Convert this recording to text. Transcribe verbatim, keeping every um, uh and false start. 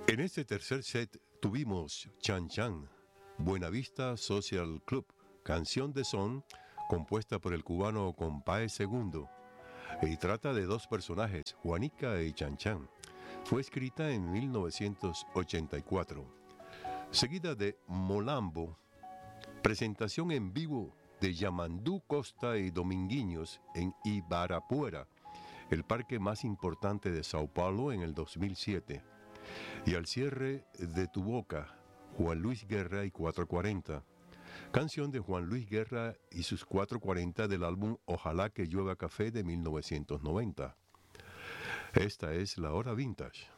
En este tercer set tuvimos Chan Chan, Buenavista Social Club, canción de son compuesta por el cubano Compay Segundo, y trata de dos personajes, Juanica y Chan Chan. Fue escrita en mil novecientos ochenta y cuatro. Seguida de Molambo, presentación en vivo de Yamandú Costa y Dominguiños en Ibirapuera, el parque más importante de Sao Paulo, en el dos mil siete. Y al cierre de Tu Boca, Juan Luis Guerra y cuatro cuarenta, canción de Juan Luis Guerra y sus cuatro cuarenta del álbum Ojalá que llueva café de mil novecientos noventa. Esta es La Hora Vintage.